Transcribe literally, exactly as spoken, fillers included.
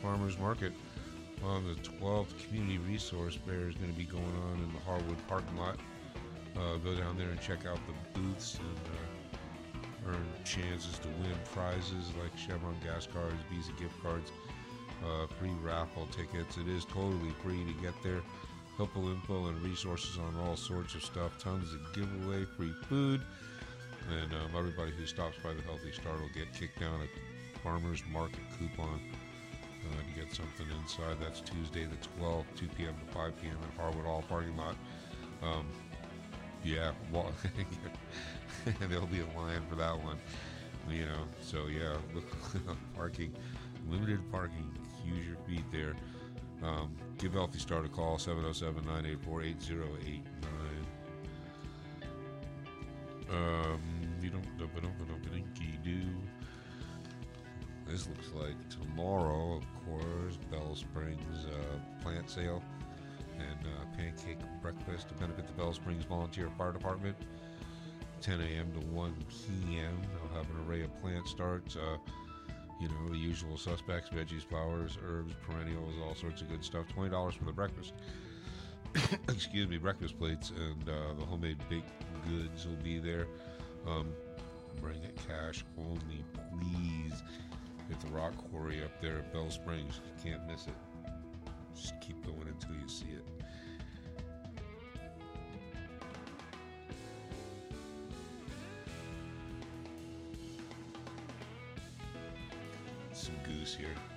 Farmers Market on the twelfth. Community Resource Fair is going to be going on in the Harwood parking lot. Uh, go down there and check out the booths and uh, earn chances to win prizes like Chevron gas cards, Visa gift cards, uh, free raffle tickets. It is totally free to get there. Helpful info and resources on all sorts of stuff. Tons of giveaway, free food. And um, everybody who stops by the Healthy Start will get kicked down a Farmers Market coupon uh, to get something inside. That's Tuesday the twelfth, two p.m. to five p.m. at Harwood Hall parking lot. Um, yeah, well, and there'll be a line for that one, you know. So yeah, parking, limited parking. Use your feet there. Um, give Healthy Start a call, seven oh seven, nine eight four, eight oh eight nine. Um, you don't, do. This looks like tomorrow, of course, Bell Springs uh, plant sale and uh, pancake breakfast to benefit the Bell Springs Volunteer Fire Department. ten a.m. to one p.m. They'll have an array of plant starts. Uh, you know, the usual suspects: veggies, flowers, herbs, perennials, all sorts of good stuff. twenty dollars for the breakfast. Excuse me, breakfast plates, and uh, the homemade baked goods will be there. Um, bring it cash only, please. At the rock quarry up there at Bell Springs. You can't miss it. Just keep going until you see it. Some goose here.